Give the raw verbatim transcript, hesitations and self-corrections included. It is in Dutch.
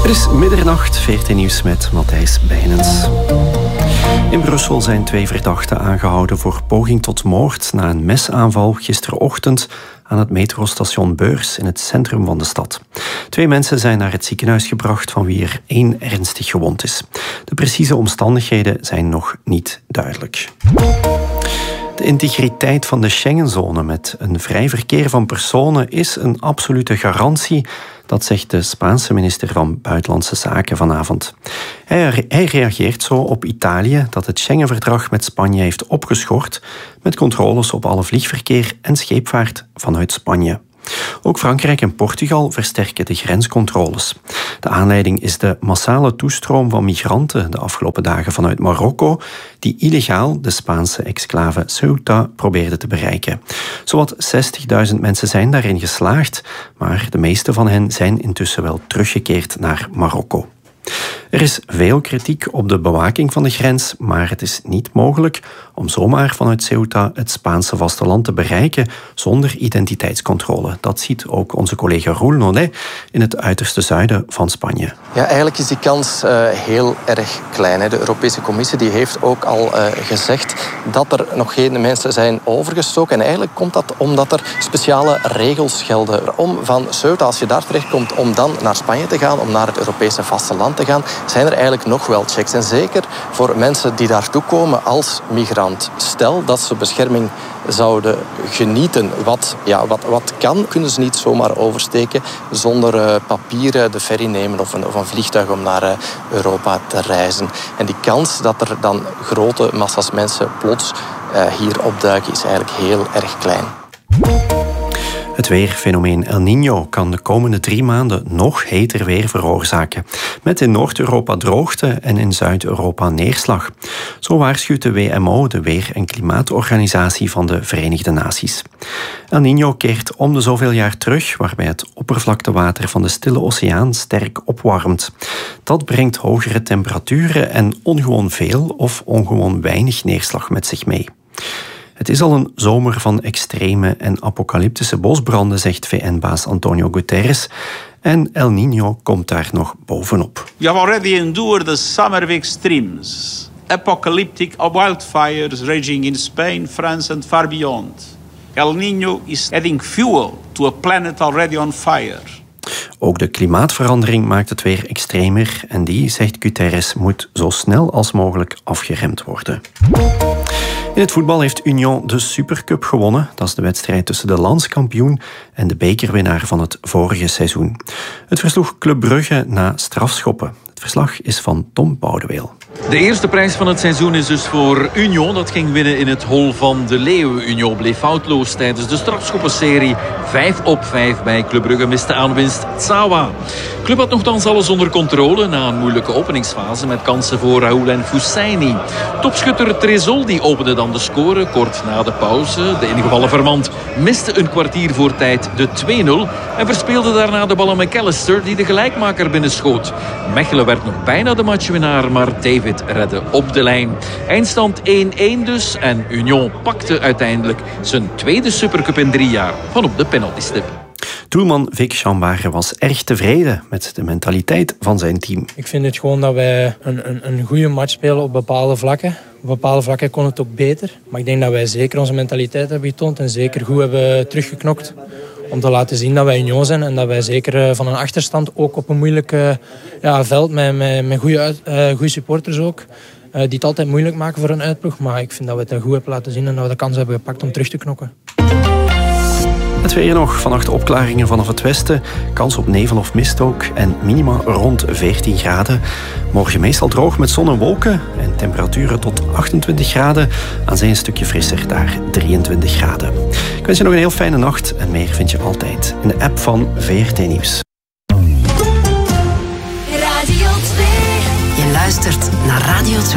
Het is middernacht, V R T Nieuws met Matthijs Bijnens. In Brussel zijn twee verdachten aangehouden voor poging tot moord na een mesaanval gisterochtend aan het metrostation Beurs in het centrum van de stad. Twee mensen zijn naar het ziekenhuis gebracht, van wie er één ernstig gewond is. De precieze omstandigheden zijn nog niet duidelijk. De integriteit van de Schengenzone met een vrij verkeer van personen is een absolute garantie. Dat zegt de Spaanse minister van Buitenlandse Zaken vanavond. Hij, hij reageert zo op Italië, dat het Schengenverdrag met Spanje heeft opgeschort met controles op alle vliegverkeer en scheepvaart vanuit Spanje. Ook Frankrijk en Portugal versterken de grenscontroles. De aanleiding is de massale toestroom van migranten de afgelopen dagen vanuit Marokko, die illegaal de Spaanse exclave Ceuta probeerden te bereiken. Zowat zestigduizend mensen zijn daarin geslaagd, maar de meeste van hen zijn intussen wel teruggekeerd naar Marokko. Er is veel kritiek op de bewaking van de grens, maar het is niet mogelijk om zomaar vanuit Ceuta het Spaanse vasteland te bereiken zonder identiteitscontrole. Dat ziet ook onze collega Roel Nollet in het uiterste zuiden van Spanje. Ja, eigenlijk is die kans uh, heel erg klein. Hè. De Europese Commissie die heeft ook al uh, gezegd dat er nog geen mensen zijn overgestoken. En eigenlijk komt dat omdat er speciale regels gelden. Om van Ceuta, als je daar terechtkomt, om dan naar Spanje te gaan, om naar het Europese vasteland te gaan, zijn er eigenlijk nog wel checks. En zeker voor mensen die daartoe komen als migrant. Stel dat ze bescherming zouden genieten, wat, ja, wat, wat kan, kunnen ze niet zomaar oversteken zonder uh, papieren, de ferry nemen of een, of een vliegtuig om naar uh, Europa te reizen. En die kans dat er dan grote massa's mensen plots uh, hier opduiken is eigenlijk heel erg klein. Het weerfenomeen El Niño kan de komende drie maanden nog heter weer veroorzaken. Met in Noord-Europa droogte en in Zuid-Europa neerslag. Zo waarschuwt de W M O, de Weer- en Klimaatorganisatie van de Verenigde Naties. El Niño keert om de zoveel jaar terug, waarbij het oppervlaktewater van de Stille Oceaan sterk opwarmt. Dat brengt hogere temperaturen en ongewoon veel of ongewoon weinig neerslag met zich mee. Het is al een zomer van extreme en apocalyptische bosbranden, zegt V N-baas Antonio Guterres. En El Niño komt daar nog bovenop. We have already endured the summer of extremes. Apocalyptic wildfires raging in Spain, France and far beyond. El Niño is adding fuel to a planet already on fire. Ook de klimaatverandering maakt het weer extremer en die, zegt Guterres, moet zo snel als mogelijk afgeremd worden. In het voetbal heeft Union de Supercup gewonnen. Dat is de wedstrijd tussen de landskampioen en de bekerwinnaar van het vorige seizoen. Het versloeg Club Brugge na strafschoppen. Het verslag is van Tom Boudeweel. De eerste prijs van het seizoen is dus voor Union. Dat ging winnen in het hol van de Leeuw. Union bleef foutloos tijdens de strafschoppenserie. Vijf op vijf bij Club Brugge miste aanwinst Tsawa. Club had nogthans alles onder controle na een moeilijke openingsfase met kansen voor Raoul en Foussaini. Topschutter Trezol die opende dan de score kort na de pauze. De ingevallen Vermand miste een kwartier voor tijd de twee nul en verspeelde daarna de bal aan McAllister die de gelijkmaker binnenschoot. Mechelen werd nog bijna de matchwinnaar, maar David redde op de lijn. Eindstand één-één dus en Union pakte uiteindelijk zijn tweede Supercup in drie jaar van op de penaltystip. Doelman Vic Chambare was erg tevreden met de mentaliteit van zijn team. Ik vind het gewoon dat wij een, een, een goede match spelen op bepaalde vlakken. Op bepaalde vlakken kon het ook beter. Maar ik denk dat wij zeker onze mentaliteit hebben getoond en zeker goed hebben teruggeknokt. Om te laten zien dat wij Union zijn en dat wij zeker van een achterstand, ook op een moeilijk uh, ja, veld met, met, met goede, uh, goede supporters ook, uh, die het altijd moeilijk maken voor een uitploeg. Maar ik vind dat we het goed hebben laten zien en dat we de kans hebben gepakt om terug te knokken. Het weer nog. Vannacht opklaringen vanaf het westen. Kans op nevel of mist ook. En minima rond veertien graden. Morgen meestal droog met zon en wolken. En temperaturen tot achtentwintig graden. Aan zee een stukje frisser, daar drieëntwintig graden. Ik wens je nog een heel fijne nacht. En meer vind je altijd in de app van V R T Nieuws. Radio twee. Je luistert naar Radio twee.